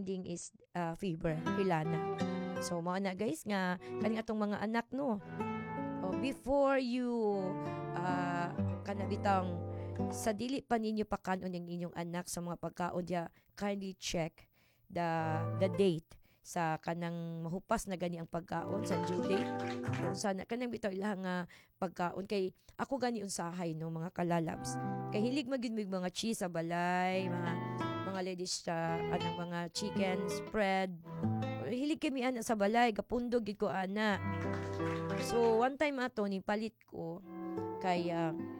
ending is fever, hilana. So mao na guys nga kani atong mga anak no. Before you kanabitang sa dili pa ninyo pakanon ang inyong anak sa mga pagkaon dia, kindly check the date sa kanang mahupas na gani ang pagkaon sa due date. Sana kanang bitaw ilang pagkaon kay ako gani unsahay no mga kalalabs. Kay hilig magyud mig mga cheese sa balay, mga ladies sa anang mga chicken spread. Hilig kami ana sa balay, gapundog gid ko ana. So one time ato ni palit ko kay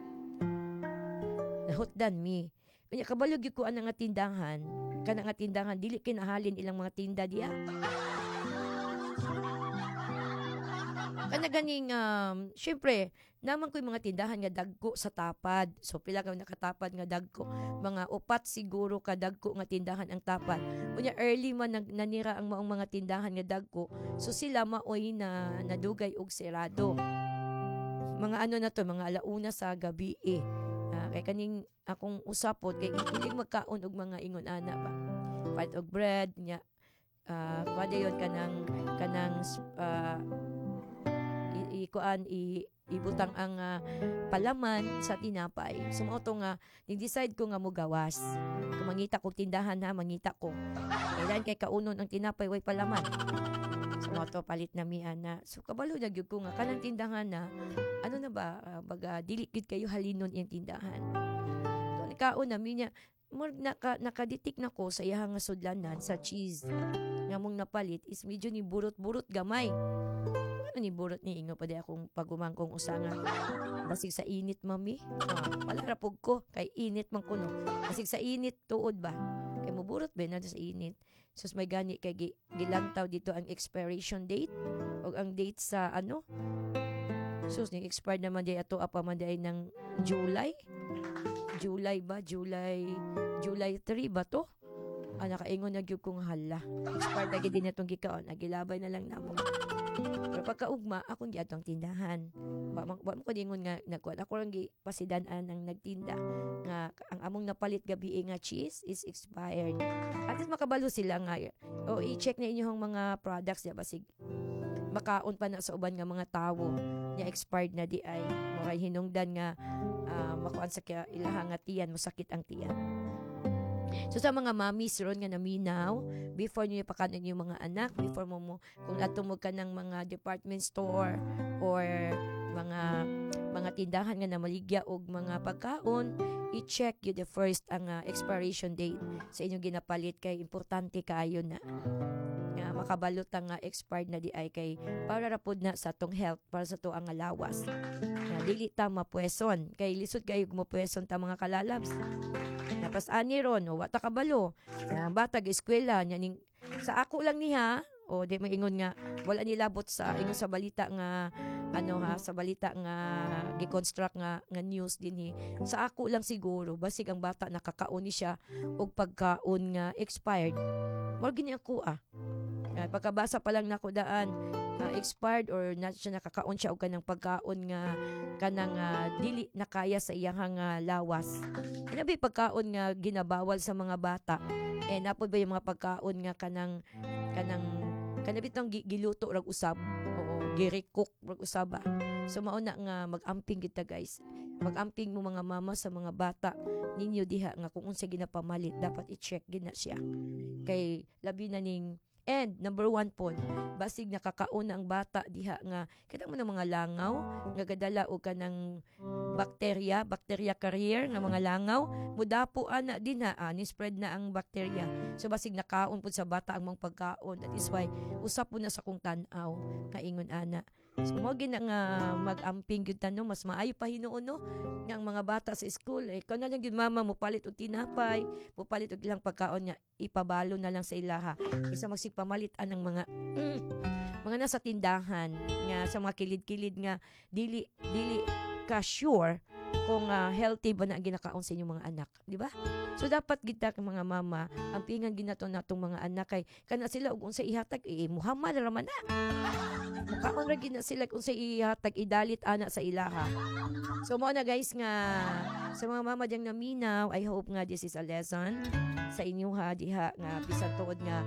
nahutdan mi. Kanya kabalog gyud ko ana nga tindahan, kana nga tindahan dili kinahalin ilang mga tinda diya. Kana ganing syempre naman ko yung mga tindahan nga dagko sa tapad. So pila ka nakatapad nga dagko, mga upat siguro ka dagko nga tindahan ang tapad. Unya early man nanira ang maong mga tindahan nga dagko. So sila maoy na nadugay og sirado. Mga ano na to, mga alauna sa gabi kay kaning akong usapot kay hilig magkaon og mga ingon ana ba. Part og bread nya kuwada yon kanang ibutang ang palaman sa tinapay. Sumauto nga ni-decide ko nga mo gawas. Kung mangita ko tindahan mangita ko. Kailan kay kaunon ang tinapay way palaman. Sumauto palit na mi ana. So kabalo na gyud ko nga kanang tindahan na ano na ba baga dili gid kayo halinon iyang tindahan. So nakaon na mi nya nakaditik na ko sa iyang nga sudlanan sa cheese. Nga mong napalit is medyo ni burot-burot gamay. Ano ni burot ni ingo pa di akong pagumangkong usanga. Basig sa init mami. Palarapog ko kay init man kuno. Basig sa init tuod ba. Kay muburot ba na sa init. Sus may gani kay gilantaw dito ang expiration date o ang date sa ano. Sus ni expired naman di ato apa man di ng July. July 3 ba to? Nakaingon na gyud kong hala. Expired na gid din atong gikaon. Nagilabay na lang namo. Pero pagkaugma, akong giadtong tindahan. Wa mo ko dingon nga nagkuan. Ako lang gipasidan-an ang nagtinda. Nga ang among napalit gabi nga cheese is expired. At least makabalo sila nga. I-check na inyong mga products ya basig. Makaon pa na sa uban nga mga tawo. Nya expired na di ay. Muray hinungdan nga makuan sa ilahang nga tiyan. Masakit ang tiyan. So sa mga mommies ron nga naminaw, before nyo ipakanon yung mga anak, before mo kung atumog ka ng mga department store or mga tindahan nga na maligya og mga pagkaon, i-check you the first ang expiration date sa inyong ginapalit kay importante kaayo na. Nga makabalot ang expired na di ay kay para rapod na sa tong health, para sa to ang lawas. Nga dili ta mapweson kay lisod kayo mapweson ta mga kalalabs. Napas ani ron wa ta kabalo. Bata ga eskwela nya ning sa ako lang niha di maingon nga wala nilabot sa ingon sa balita nga sa balita nga gi-construct nga news dinhi. Sa ako lang siguro basig ang bata nakakaon ni siya og pagkaon nga expired. Mao gini ako pagkabasa pa lang nako daan expired or na siya nakakaon siya og kanang pagkaon nga kanang dili nakaya sa iyang lawas. Inabi pagkaon nga ginabawal sa mga bata. Napod ba yung mga pagkaon nga kanang kanabitong giluto rag usab. Oo, gi-recook rag usaba. So mao na nga mag-amping kita guys. Mag-amping mo mga mama sa mga bata ninyo diha nga kung unsa ginapamalit dapat i-check gina siya. Kay labi na ning and number 1 po, basig nakakaon ang bata diha nga kita mo ng mga langaw nga gadala og kanang bacteria carrier nga mga langaw mudapo ana din ni spread na ang bacteria. So basig nakaon pud sa bata ang mga pagkaon. That is why usap po na sa kong tan-aw kaingon ana. So mo gina nga mag-amping gyud tanong mas maayo pa hinuon no nga ang mga bata sa school kana lang gyud mama mo palit og tinapay, mo palit og ilang pagkaon nga ipabalo na lang sa ilaha. Isa magsigpamalitan ng mga nasa tindahan nga sa mga kilid-kilid nga dili ka sure kung healthy ba na ginakaon sa inyong mga anak, di ba? So dapat kita mga mama ang pingan ginaton natong mga anak kay kana sila ug unsa ihatag Muhammad raman na. Mukaon ra gina sila kung sa ihatag idalit ana sa ilaha. So mao na guys nga sa mga mama diyang naminaw, I hope nga this is a lesson sa inyo diha nga bisan tuod nga